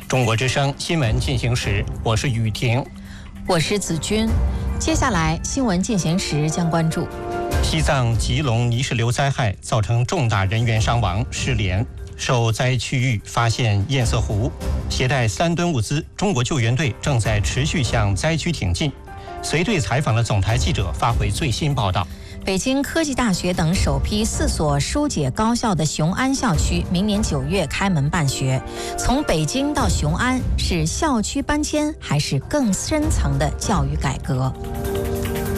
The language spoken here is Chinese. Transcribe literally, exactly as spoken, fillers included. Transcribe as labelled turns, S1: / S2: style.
S1: 中国之声新闻进行时，我是雨婷，
S2: 我是子君。接下来新闻进行时将关注：
S1: 西藏吉隆泥石流灾害造成重大人员伤亡，失联。受灾区域发现堰塞湖，携带三吨物资，中国救援队正在持续向灾区挺进。随队采访的总台记者发回最新报道。
S2: 北京科技大学等首批四所疏解高校的雄安校区明年九月开门办学。从北京到雄安，是校区搬迁还是更深层的教育改革？